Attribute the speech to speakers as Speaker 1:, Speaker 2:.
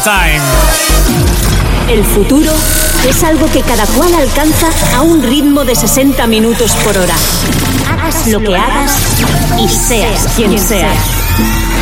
Speaker 1: Time.
Speaker 2: El futuro es algo que cada cual alcanza a un ritmo de 60 minutos por hora. Hagas lo que hagas y seas quien seas.